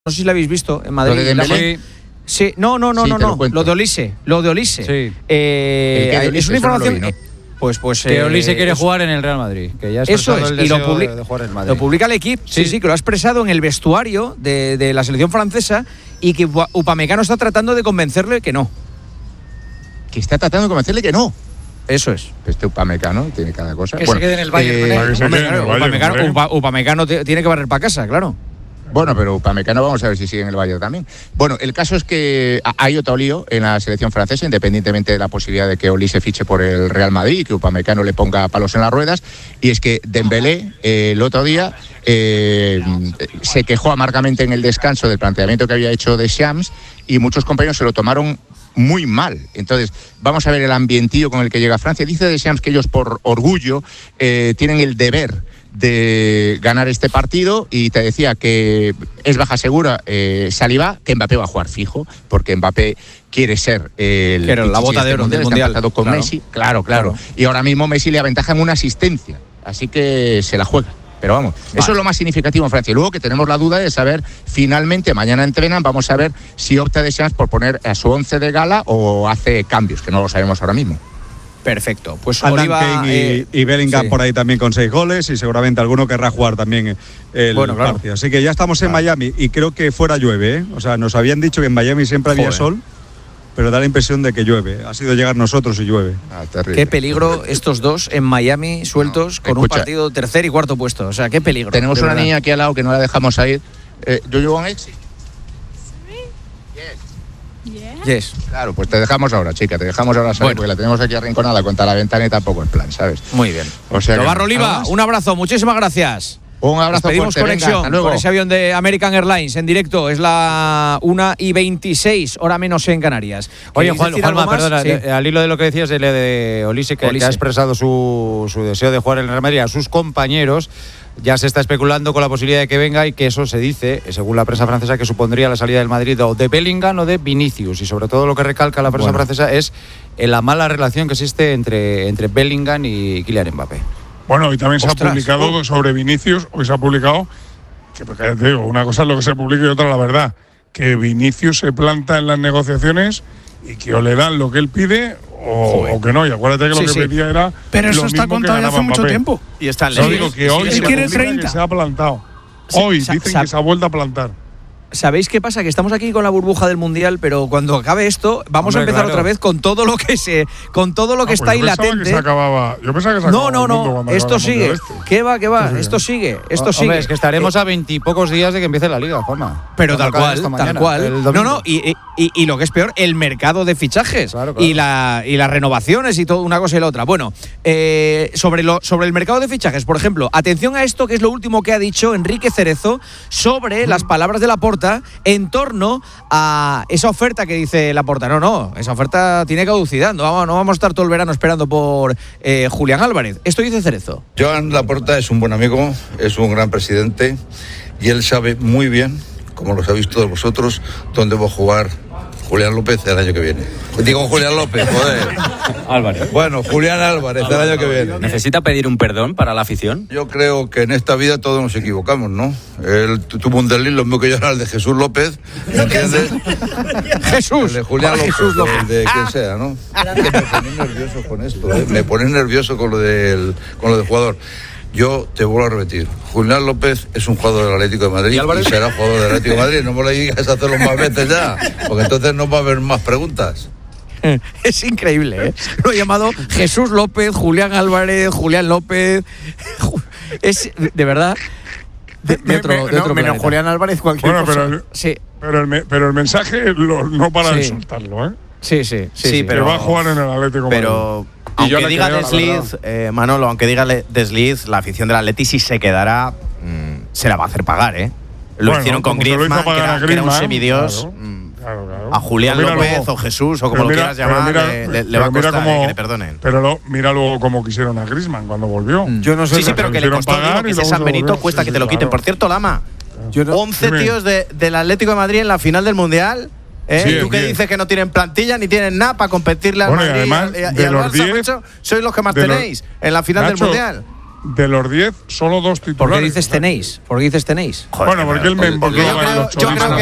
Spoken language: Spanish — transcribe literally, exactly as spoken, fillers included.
no sé si lo habéis visto en Madrid. ¿Lo de Dembélé? Sí, no, no, no, sí, no, no. Lo, lo de Olise, lo de Olise. Sí. Eh, El que de Olise, es una eso no lo información. vi, ¿no? Pues, pues. Que eh, Olise quiere es, jugar en el Real Madrid. Que ya ha eso expresado es, el y lo, deseo publi- de, de jugar en el Madrid. lo publica el equipo. Sí. sí, sí, que lo ha expresado en el vestuario de, de la selección francesa y que Upamecano está tratando de convencerle que no. Que está tratando de convencerle que no. Eso es. Este Upamecano tiene cada cosa. Que bueno, se quede en el Bayern con él. Para que se Hombre, quede en el claro, Bayern, Upamecano, hombre. Upa- Upamecano te- tiene que barrer para casa, claro. Bueno, pero Upamecano vamos a ver si sigue en el Bayern también. Bueno, el caso es que hay otro lío en la selección francesa, independientemente de la posibilidad de que Olise fiche por el Real Madrid y que Upamecano le ponga palos en las ruedas. Y es que Dembélé eh, el otro día eh, se quejó amargamente en el descanso del planteamiento que había hecho Deschamps y muchos compañeros se lo tomaron muy mal. Entonces, vamos a ver el ambientillo con el que llega Francia. Dice Deschamps que ellos por orgullo eh, tienen el deber de ganar este partido y te decía que es baja segura eh, Saliba, que Mbappé va a jugar fijo porque Mbappé quiere ser el Claro, la bota de oro del mundial. Está empatado con Claro. Messi, claro, claro, Claro. y ahora mismo Messi le aventaja en una asistencia, así que se la juega. Pero vamos, Vale. eso es lo más significativo en Francia. Y luego que tenemos la duda de saber, finalmente, mañana entrenan, vamos a ver si opta Deschamps por poner a su once de gala o hace cambios, que no lo sabemos ahora mismo. Perfecto. Pues Andan Oliva, Kane y, eh, y Bellingham sí. por ahí también con seis goles y seguramente alguno querrá jugar también el Bueno, claro. partido. Así que ya estamos en Claro. Miami y creo que fuera llueve, ¿eh? O sea, nos habían dicho que en Miami siempre había Joder. sol, pero da la impresión de que llueve. Ha sido llegar nosotros y llueve. Ah, terrible. Qué peligro estos dos en Miami sueltos No, con un escucha. partido tercer y cuarto puesto. O sea, qué peligro. Tenemos de una verdad. niña aquí al lado que no la dejamos ir. Eh, ¿Do you want exit? Yes. Claro, pues te dejamos ahora, chica, te dejamos ahora salir Bueno. porque la tenemos aquí arrinconada contra la ventana y tampoco es plan, ¿sabes? Muy bien. O sea que- Navarro Oliva, ¿Algo más? un abrazo, muchísimas gracias. Un abrazo Pedimos fuerte, venga, conexión hasta luego. con ese avión de American Airlines en directo. Es la una y veintiséis, hora menos en Canarias. Oye, ¿Queréis Juan, decir Juanma, algo más? perdona, Sí. de- al hilo de lo que decías de, de Olise, que, Olise. que ha expresado su, su deseo de jugar en el Real Madrid a sus compañeros, ya se está especulando con la posibilidad de que venga y que eso se dice, según la prensa francesa, que supondría la salida del Madrid o de Bellingham o de Vinicius. Y sobre todo lo que recalca la prensa Bueno. francesa es eh, la mala relación que existe entre, entre Bellingham y Kylian Mbappé. Bueno, hoy también se Ostras. ha publicado sobre Vinicius, hoy se ha publicado, que porque ya te digo, una cosa es lo que se publica y otra la verdad, que Vinicius se planta en las negociaciones y que o le dan lo que él pide o, o que no. Y acuérdate que Sí, lo que sí. pedía era. Pero lo eso está mismo que contado ya hace ganaba mucho Mbappé. tiempo. Y está en Yo ley. digo que hoy Él se quiere publica que treinta. se ha plantado. Sí, Hoy sa- dicen sa- que se ha vuelto a plantar. ¿Sabéis qué pasa? Que estamos aquí con la burbuja del Mundial, pero cuando acabe esto, vamos Hombre, a empezar claro. otra vez con todo lo que se, con todo lo que Ah, está pues ahí yo pensaba latente. Que se acababa, yo pensaba que se No, acababa no, el mundo no. cuando Esto acabara el sigue. Mundial este. ¿Qué va, qué va? Esto Esto sigue. Esto Hombre, sigue. es que estaremos a veintipocos días de que empiece la Liga, Juanma. Pero Cuando tal acabe cual, esto tal mañana, el cual. domingo. No, no, y, y, y lo que es peor, el mercado de fichajes. Claro, claro. Y, la, y las renovaciones y todo, una cosa y la otra. Bueno, eh, sobre, lo, sobre el mercado de fichajes, por ejemplo, atención a esto que es lo último que ha dicho Enrique Cerezo sobre las palabras de Laporta en torno a esa oferta que dice Laporta. No, no, esa oferta tiene caducidad. No vamos, no vamos a estar todo el verano esperando por eh, Julián Álvarez. Esto dice Cerezo. Joan Laporta es un buen amigo, es un gran presidente y él sabe muy bien, como lo sabéis todos vosotros, dónde va a jugar Julián López el año que viene. Digo Julián López, joder. Álvarez. Bueno, Julián Álvarez el año que viene. ¿Necesita pedir un perdón para la afición? Yo creo que en esta vida todos nos equivocamos, ¿no? Él tu- tuvo un desliz, lo mismo que yo era el de Jesús López, ¿me entiendes? Jesús. El de Julián López, Jesús López. el de quien sea, ¿no? Que me pone nervioso con esto, ¿eh? Me pone nervioso con lo del, con lo del jugador. Yo te vuelvo a repetir, Julián López es un jugador del Atlético de Madrid y, y será jugador del Atlético de Madrid. No me lo digas a hacerlo más veces ya, porque entonces no va a haber más preguntas. Es increíble, ¿eh? Lo he llamado Jesús López, Julián Álvarez, Julián López. Es, de verdad, de, de otro, de otro menos planeta. Julián Álvarez, cualquier Bueno, cosa. pero, Sí, pero, el, me- pero el mensaje lo- no para de Sí. soltarlo, ¿eh? sí, sí. Sí, Sí, sí. Que pero- va a jugar en el Atlético de Pero Madrid. Y yo aunque le diga creo, la desliz, verdad. eh, Manolo, aunque diga le- desliz, la afición del Atleti si se quedará, mm, se la va a hacer pagar, ¿eh? Lo Bueno, hicieron con como se lo hizo Griezmann, que pagar era, a que era un Griezmann, semidios. claro. mm, Claro, claro. A Julián Pero mira López luego- o Jesús o como pero lo mira- quieras pero llamar, mira- le, le- le pero va a mira costar cómo- eh, que le perdonen. Pero lo- mira luego cómo quisieron a Griezmann cuando volvió. Yo no sé. Sí, sí, pero que le hicieron costó, pagar digo, y que ese luego San se Benito volvió. cuesta Sí, que sí, te lo quiten. claro. Por cierto, Lama, Yo no- once Dime. tíos de, del Atlético de Madrid en la final del Mundial. ¿eh? Sí, Tú que diez. dices que no tienen plantilla ni tienen nada para competirle al Bueno, y Madrid además, y, a- y de al los Barça, diez, macho, sois los que más de los- tenéis en la final Nacho, del Mundial. de los diez, solo dos titulares. ¿Por qué dices tenéis? ¿Por qué dices tenéis? Bueno, porque él me engloba en los Yo creo que